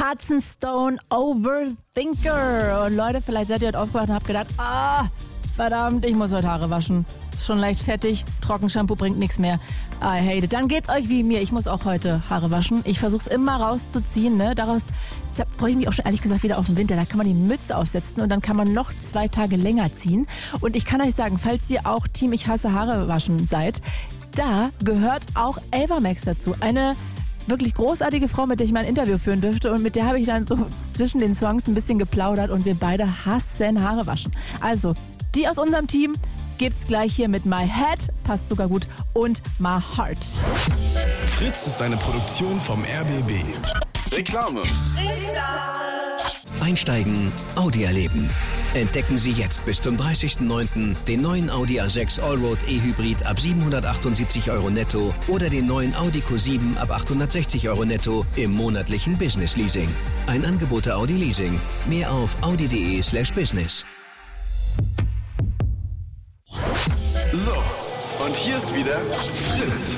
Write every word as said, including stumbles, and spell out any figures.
Hudson Stone Overthinker. Und Leute, vielleicht seid ihr heute aufgewacht und habt gedacht, ah, verdammt, ich muss heute Haare waschen. Ist schon leicht fettig, Trockenshampoo bringt nichts mehr. I hate it. Dann geht's euch wie mir. Ich muss auch heute Haare waschen. Ich versuche es immer rauszuziehen. Ne? Daraus freue ich mich auch schon ehrlich gesagt wieder auf den Winter. Da kann man die Mütze aufsetzen und dann kann man noch zwei Tage länger ziehen. Und ich kann euch sagen, falls ihr auch Team Ich hasse Haare waschen seid, da gehört auch Ava Max dazu. Eine wirklich großartige Frau, mit der ich mal ein Interview führen dürfte und mit der habe ich dann so zwischen den Songs ein bisschen geplaudert und wir beide hassen Haare waschen. Also, die aus unserem Team gibt's gleich hier mit My Head, passt sogar gut, und My Heart. Fritz ist eine Produktion vom R B B. Reklame. Einsteigen, Audi erleben. Entdecken Sie jetzt bis zum dreißigsten neunten den neuen Audi A sechs Allroad E-Hybrid ab siebenhundertachtundsiebzig Euro netto oder den neuen Audi Q sieben ab achthundertsechzig Euro netto im monatlichen Business Leasing. Ein Angebot der Audi Leasing. Mehr auf audi.de slash business. So, und hier ist wieder Fritz.